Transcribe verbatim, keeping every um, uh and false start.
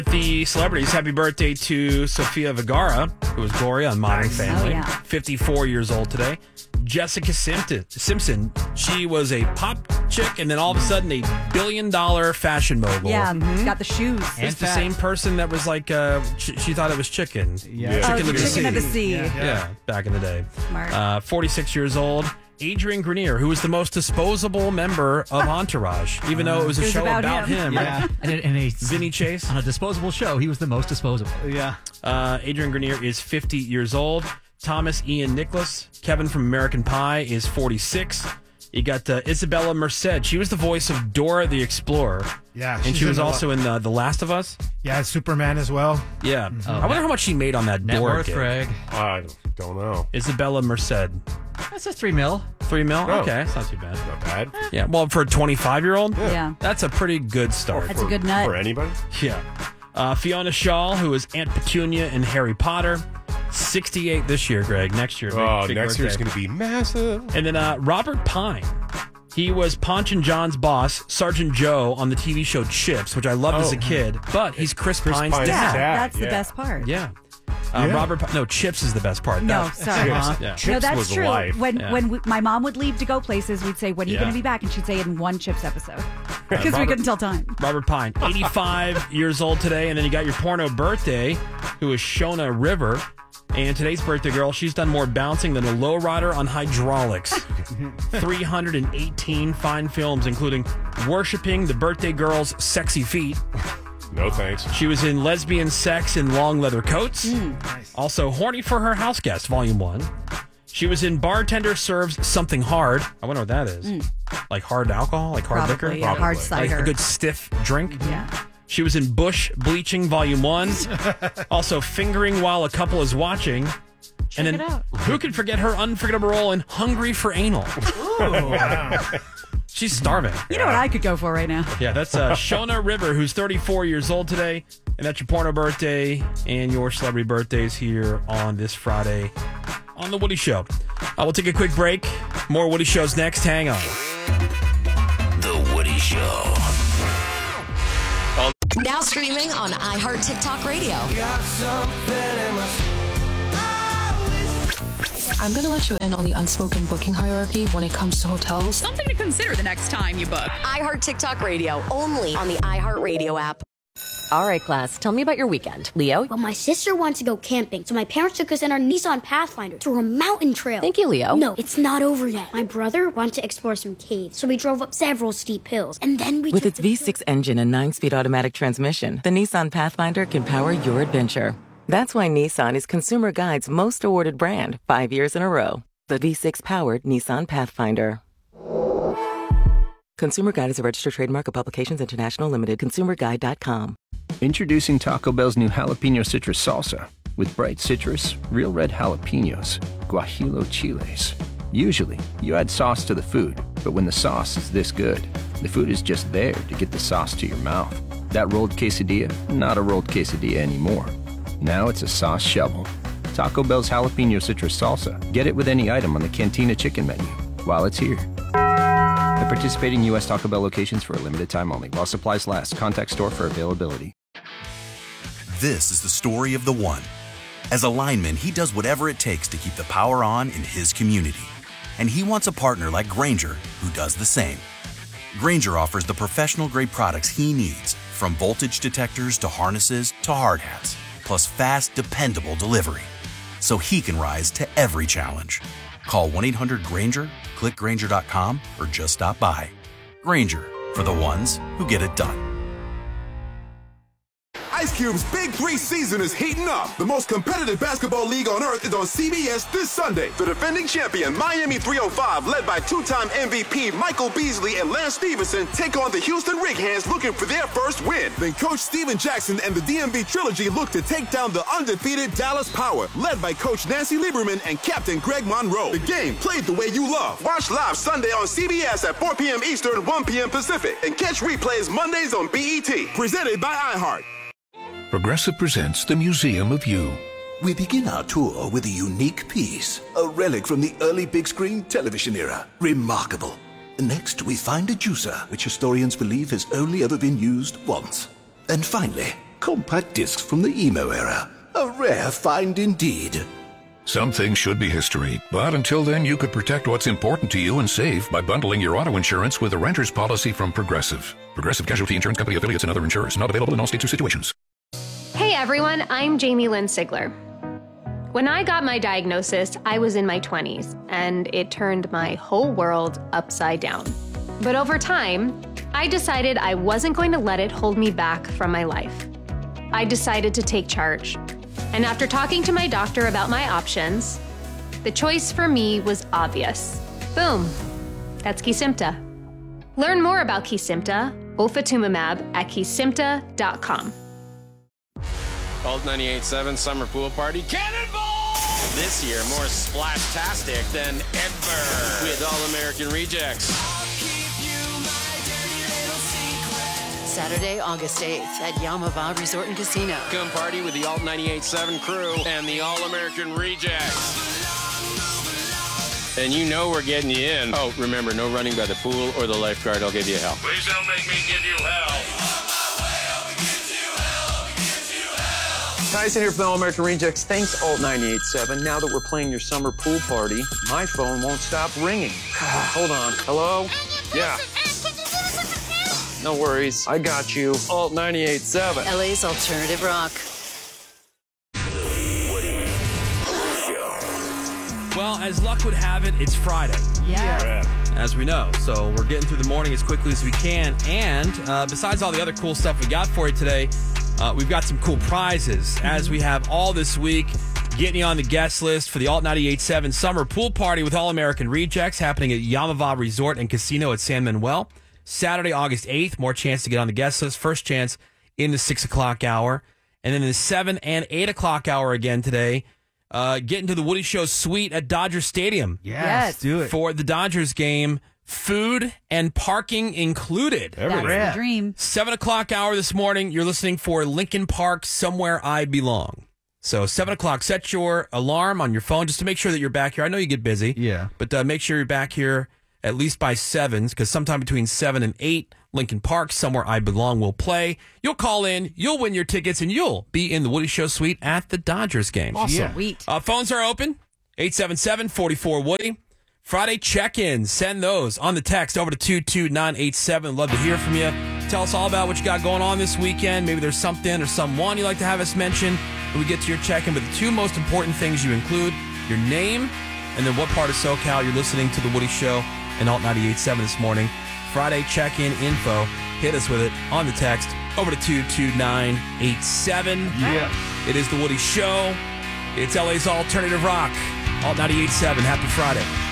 The celebrities, happy birthday to Sofia Vergara, who was Gloria on Modern Nice. Family. Oh, yeah. fifty-four years old today. Jessica Simpson, Simpson, she was a pop chick, and then all of a sudden a billion-dollar fashion mogul. Yeah, got the shoes. It's the same person that was like, uh, ch- she thought it was chicken. Yeah. Oh, Chicken, of, the chicken sea. of the sea. Yeah. Yeah, back in the day. Smart. Uh, forty-six years old. Adrian Grenier, who was the most disposable member of Entourage, even though it was a It was show about about, him. him. Yeah. And, and a, Vinny Chase. on a disposable show, he was the most disposable. Yeah. Uh, Adrian Grenier is fifty years old. Thomas Ian Nicholas, Kevin from American Pie, is forty-six. You got uh, Isabella Merced. She was the voice of Dora the Explorer. Yeah, And she's she was in a also in uh, The Last of Us. Yeah, Superman as well. Yeah. Oh, I wonder how much she made on that Net Dora worth, gig. Greg. I don't know. Isabella Merced. That's a three mil. Three mil? Oh. Okay, that's not too bad. Not bad. Yeah, well, for a twenty-five-year-old, Yeah. that's a pretty good start. That's a good nut. For anybody? Yeah. Uh, Fiona Shaw, who is Aunt Petunia in Harry Potter, sixty-eight this year, Greg. Next year. big- Oh, big next birthday. year's going to be massive. And then uh, Robert Pine. He was Ponch and John's boss, Sergeant Joe, on the T V show Chips, which I loved as a Oh. kid. But he's Chris, Chris Pine's Pine's dad. Yeah, dad, that's the yeah. best part. Yeah. Uh, Yeah. Robert Pi- No, Chips is the best part. No, That- sorry. Yeah. No, Chips that's was true. life. When Yeah. when we, my mom would leave to go places, we'd say, "When are you Yeah. going to be back?" And she'd say, "In one Chips episode," because we Robert- couldn't tell time. Robert Pine, eighty-five years old today. And then you got your porno birthday, who is Shona River. And today's birthday girl, she's done more bouncing than a lowrider on hydraulics. three hundred eighteen fine films, including Worshipping the Birthday Girl's Sexy Feet. No thanks. She was in Lesbian Sex in Long Leather Coats. Mm. Also, Horny for Her House Guest, Volume one. She was in Bartender Serves Something Hard. I wonder what that is. Like hard alcohol? Like hard Mm. Probably, liquor? yeah, hard Probably. Like cider. a good stiff drink? Yeah. She was in Bush Bleaching Volume one. Also, Fingering While a Couple is Watching. and then, it out. who could forget her unforgettable role in Hungry for Anal? She's starving. You know what I could go for right now? Yeah, that's uh, Shona River, who's thirty-four years old today. And that's your porno birthday and your celebrity birthdays here on this Friday on The Woody Show. Uh, we'll take a quick break. More Woody Shows next. Hang on. The Woody Show. Now streaming on iHeart TikTok Radio. I'm going to let you in on the unspoken booking hierarchy when it comes to hotels. Something to consider the next time you book. iHeart TikTok Radio, only on the iHeart Radio app. All right, class, tell me about your weekend. Leo? Well, my sister wanted to go camping, so my parents took us in our Nissan Pathfinder to a mountain trail. Thank you, Leo. No, it's not over yet. My brother wanted to explore some caves, so we drove up several steep hills, and then we With took its the- V six engine and nine-speed automatic transmission, the Nissan Pathfinder can power your adventure. That's why Nissan is Consumer Guide's most awarded brand, five years in a row. The V six-powered Nissan Pathfinder. Consumer Guide is a registered trademark of Publications International Limited. consumer guide dot com. Introducing Taco Bell's new jalapeno citrus salsa. With bright citrus, real red jalapenos, guajillo chiles. Usually, you add sauce to the food, but when the sauce is this good, the food is just there to get the sauce to your mouth. That rolled quesadilla, not a rolled quesadilla anymore. Now it's a sauce shovel. Taco Bell's jalapeno citrus salsa. Get it with any item on the Cantina chicken menu while it's here. At participating U S Taco Bell locations for a limited time only. While supplies last, contact store for availability. This is the story of the one. As a lineman, he does whatever it takes to keep the power on in his community. And he wants a partner like Grainger who does the same. Grainger offers the professional-grade products he needs, from voltage detectors to harnesses to hard hats, plus fast, dependable delivery. So he can rise to every challenge. Call one eight hundred Grainger, click Grainger dot com, or just stop by. Grainger, for the ones who get it done. Ice Cube's Big Three season is heating up. The most competitive basketball league on earth is on C B S this Sunday. The defending champion, Miami three oh five, led by two-time M V P Michael Beasley and Lance Stevenson, take on the Houston Rig Hands looking for their first win. Then Coach Steven Jackson and the D M V Trilogy look to take down the undefeated Dallas Power, led by Coach Nancy Lieberman and Captain Greg Monroe. The game played the way you love. Watch live Sunday on C B S at four p.m. Eastern, one p.m. Pacific, and catch replays Mondays on B E T. Presented by iHeart. Progressive presents the Museum of You. We begin our tour with a unique piece, a relic from the early big screen television era. Remarkable. Next, we find a juicer, which historians believe has only ever been used once. And finally, compact discs from the emo era. A rare find indeed. Some things should be history, but until then, you could protect what's important to you and save by bundling your auto insurance with a renter's policy from Progressive. Progressive Casualty Insurance Company affiliates and other insurers. Not available in all states or situations. Hey everyone, I'm Jamie Lynn Sigler. When I got my diagnosis, I was in my twenties, and it turned my whole world upside down. But over time, I decided I wasn't going to let it hold me back from my life. I decided to take charge. And after talking to my doctor about my options, the choice for me was obvious. Boom. That's Kesimpta. Learn more about Kesimpta, ofatumumab, at kesimpta dot com. Alt ninety-eight point seven Summer Pool Party Cannonball! This year, more splash-tastic than ever with All-American Rejects. Saturday, August eighth at Yamava Resort and Casino. Come party with the Alt ninety-eight point seven crew and the All-American Rejects. And you know we're getting you in. Oh, remember, no running by the pool or the lifeguard. I'll give you hell. Please don't make me give you hell. Tyson here from the All-American Rejects. Thanks, Alt ninety-eight point seven. Now that we're playing your summer pool party, my phone won't stop ringing. Hold on. Hello? Yeah. No worries. I got you. Alt ninety-eight point seven. L A's alternative rock. Well, as luck would have it, it's Friday. Yeah. As we know. So we're getting through the morning as quickly as we can. And uh, besides all the other cool stuff we got for you today, uh, we've got some cool prizes as we have all this week. Getting you on the guest list for the Alt ninety-eight point seven Summer Pool Party with All-American Rejects happening at Yamava Resort and Casino at San Manuel. Saturday, August eighth, more chance to get on the guest list. First chance in the six o'clock hour. And then in the seven and eight o'clock hour again today, uh, get into the Woody Show suite at Dodger Stadium. Yes, yes. Do it. For the Dodgers game, food and parking included. That's the dream. seven o'clock hour this morning, you're listening for Linkin Park, Somewhere I Belong. So seven o'clock, set your alarm on your phone just to make sure that you're back here. I know you get busy. Yeah. But uh, make sure you're back here at least by sevens, because sometime between seven and eight, Linkin Park, Somewhere I Belong will play. You'll call in, you'll win your tickets, and you'll be in the Woody Show suite at the Dodgers game. Awesome. Yeah. Sweet. Uh, phones are open, eight seven seven, four four, Woody. Friday check-ins, send those on the text over to two two nine eight seven. Love to hear from you. Tell us all about what you got going on this weekend. Maybe there's something or someone you'd like to have us mention when we get to your check-in. But the two most important things you include, your name, and then what part of SoCal you're listening to the Woody Show and Alt ninety-eight point seven this morning. Friday check-in info. Hit us with it on the text over to two two nine eight seven. Yeah. It is the Woody Show. It's L A's Alternative Rock. Alt ninety-eight point seven. Happy Friday.